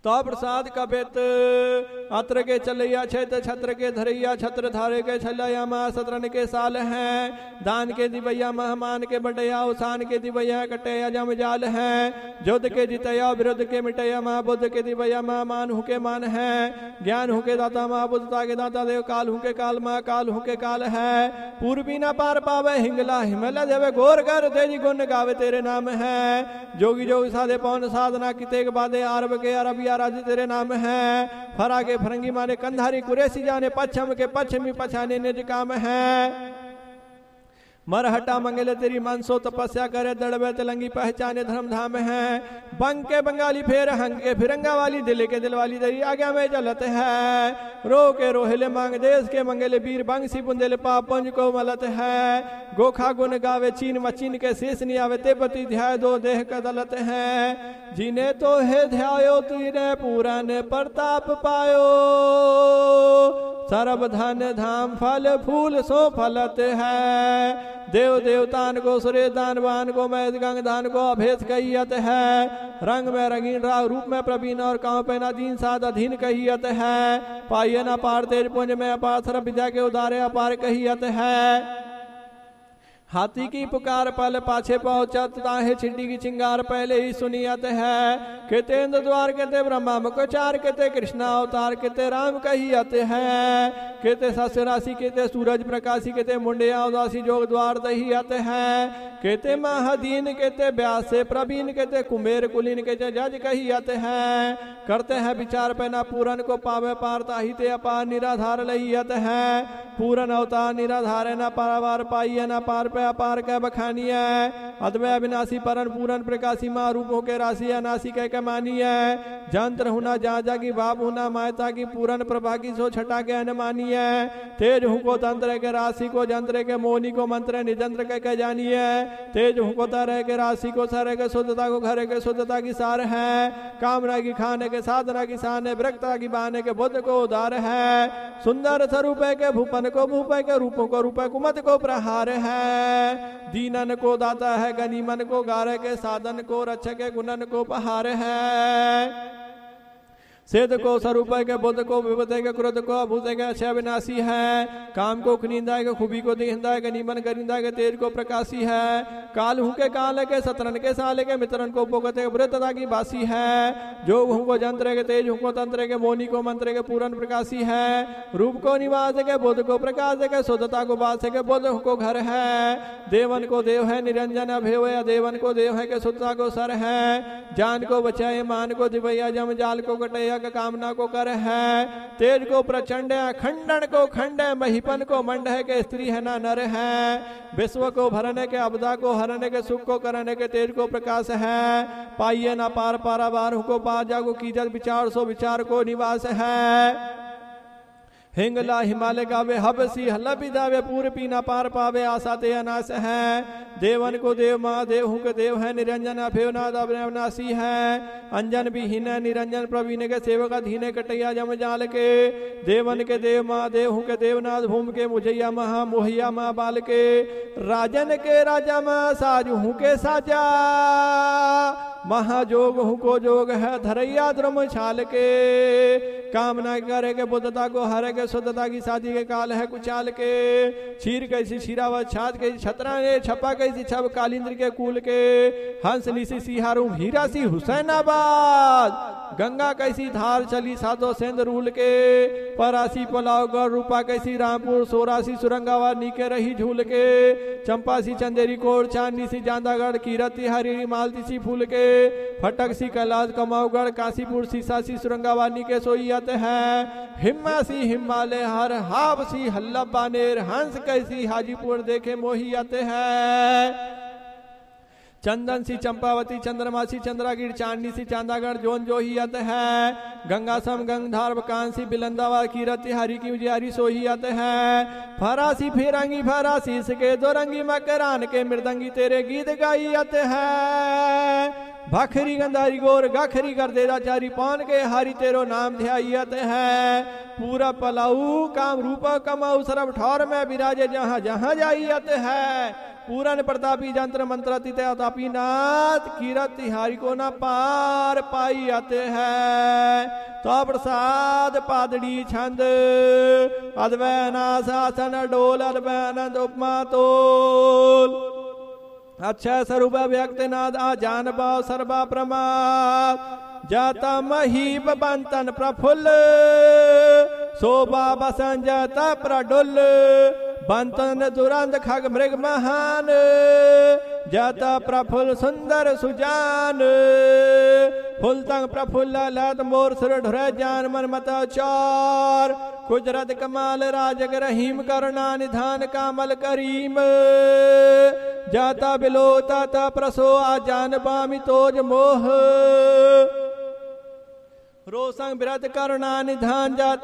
तो प्रसाद कबित अत्र के चलैया क्षेत्र छत्र के धरैया छत्र धारे के छलैया माँ सत्रन के साल हैं। दान के दिवैया महमान के बटैया उसान के दिवैया कटैया जम जाल हैं। युद्ध के जितैया विरुद्ध के मिटैया माँ बुद्ध के दिवैया माँ मान हु के मान है। ज्ञान हु के दाता माँ बुद्धता के दाता देव काल हु के काल माँ काल हु के काल है। पूर्वी न पार पावे हिंगला हिमला देवे गोर कर तेजी गुण गावे तेरे नाम है। जोगी जोगी साधे पवन साधना किते बादे आरब के अरबिया राज तेरे नाम है। फरा के फरंगी माने कंधारी कुरेसी जाने पश्चिम के पश्चिमी पछाने निज काम है। मरहटा मंगले तेरी मनसो तपस्या करे दड़बे तेलंगी पहचाने धर्म धाम है। बंग के बंगाली फेर हंग के फिरंगा वाली दिल के दिल वाली तेरी आज्ञा में चलत है। रो के रोहिले मांग देश के मंगले वीर बंसी बुंदेल पाप पंज को मलत है। गोखा गुन गावे चीन मचीन के शेष नहीं आवे ते पति ध्याय दो देह का दलत है। जिने तो है ध्यायो तुने पूरन प्रताप पायो। सर्व धन धाम फल फूल सो फलत है। देव देवतान को सुरे दानवान को मैद गंग दान को अभेद कहियत है। रंग में रंगीन राग रूप में प्रवीण और कांव पे दीन साध अधीन कहियत है। पाइये न पार तेज पुंज में अपार सर्व विद्या के उदारे अपार कहियत है। हाथी की पुकार पल पाछे पहुंचत ताहे छिंडी की चिंगार पहले ही सुनियत है। कहते इंद्र द्वार कहते ब्रह्मा मुखचार कहते कृष्णा अवतार कहते राम कहियत है। कहते सस्य राशि कहते सूरज प्रकाशी कहते मुंडिया उदासी जोग द्वार दहियत है। कहते महादीन कहते व्यास से प्रवीण कहते कुमेर कुलीन कहते जज कहियत है। करते हैं विचार पैना पूरन को पावे पारता ही ते अपार निराधार लहियत है। पूरन अवतार निराधार न पारावार पाइय न पार पे अपार का बखानी है। अद्वय अविनाशी परन पूरन प्रकाशी माँ रूपों के राशि अनाशी कह के मानी है। जंत्र हुना जा की बाप हुना मायता की पूरन प्रभा की सो छटा के अनुमानी है। तेज हूँ को तंत्र के राशि को जंत्र के मोनी को मंत्र निजंत्र कह के जानी है। तेज हूँ को तरह के राशि को सर के शुद्धता को घर के शुद्धता की सार है। कामना की खाने के साधना की शान है। वृक्ता की बहाने के बुद्ध को उदार है। सुंदर स्वरूप के भूपन को भूपे के रूपों को रूपे कुमत को प्रहार है। दीनन को दाता है गनीमन को गारे के साधन को रक्षक के गुणन को पहार है। सेध को स्वरूप के बुद्ध को विपदे के क्रोध को अभूते के अक्षय विनाशी है। काम को खनिंदा के खूबी को दिखंदा के नीमन गरिंदा के तेज को प्रकाशी है। काल हूँ के काल के सतरन के साले के मित्रन को पोगते के वृद्धता की बासी है। जोग हूँ को जंत्र के तेज हूँ को तंत्र के मोनी को मंत्र के पूरन प्रकाशी है। रूप को निवास के बुद्ध को प्रकाश के शुद्धता को बास के बुद्ध को घर है। देवन को देव है निरंजन अभेव देवन को देव है के शुद्धता को सर है। जान को बचाए मान को दिवैया जम जाल को कटैया का कामना को कर है। तेज को प्रचंड है खंडन को खंड है। महिपन को मंड है के स्त्री है ना नर है। विश्व को भरने के अबदा को हरने के सुख को करने के तेज को प्रकाश है। पाइये ना पार पारावार को पार जागो कीजत विचार सो विचार को निवास है। हिंगला हिमालय गावे हबसी हल्लबी दावे पूर पीना पार पावे आशा ते अनाश है। देवन को देव महादेव हूँ के देव है निरंजन अभेवनाथ अविनाशी है। अंजन भी हीन निरंजन प्रवीण के सेवक धीने कटैया जम जाल के। देवन के देव महादेव हूँ के देवनाथ भूम के मुझैया महा मोहिया माँ बाल के। राजन के राजा माँ साजू हूँ के साजा। महाजोग हूँ को जोग है धरैया द्रुम छाल के। कामना करे के बुद्धता को हरे के शुद्धता की शादी के काल है कुचाल के। छीर कैसी छीरावत छात कैसी छतरा ने छपा कैसी छब कालिंद्र के कुल के। हंस सी सिहारू हीरा सी हुसैनाबाद। गंगा कैसी धार चली साधो सेंध रूल के। परासी पलाव गढ़ रूपा कैसी रामपुर सोरासी सुरंगावाद नीके रही झूल के। चंपा सी चंदेरी कोर चांदनी सी जांदागढ़ कीरती हरी मालती सी फूल के। फटक सी कैलाश कमाऊगढ़ काशीपुर सीसा सी सुरंगावानी के सोईयत है। हिम्मा सी हिमालय हर हाव सी हल्लब बानेर। हंस कैसी हाजीपुर देखे मोहियत है। चंदन सी चंपावती चंद्रमा सी चंद्रागिर चांदनी सी चांदागढ़ जोन जोहियत है। गंगा सम गंगधार कांसी बिलंदावा कीरति हरी की उजियारी सोहियत है। फरासी फिरंगी फरासी सके दो रंगी मकरान के मृदंगी तेरे गीत गाइयत है। भखरी गंधारी गोर गखरी कर देरा चारी पान के हरि तेरो नाम ध्यायत है। पूरा पलाऊ काम रूपा कमाऊ सरब ठौर में विराजे जहाँ जहाँ जाइयत है। पूरन प्रतापी जंत्र मंत्रातीत अतापी नाथ कीरत तिहारी को न पार पाई आते है। तो प्रसाद पादड़ी छंद अद्वैनाश आसन डोल अद्वैनंद उपमा तोल अक्षय स्वरूप व्यक्त नाद आ जान भाव सर्वा प्रमाद जाता महीप बंतन प्रफुल्ल शोभा बसन जाता प्रडुल बंतन दुरंत खग मृग महान जाता प्रफुल्ल सुंदर सुजान फुल तंग प्रफुल्ल लत मोर सुर ढुर जान मन मत चार कुजरत कमाल राजग रहीम करुणा निधान कामल करीम जाता बिलोता ता प्रसो आ जान बामी तोज मोह रोसंग विरत करुणा निधान जाता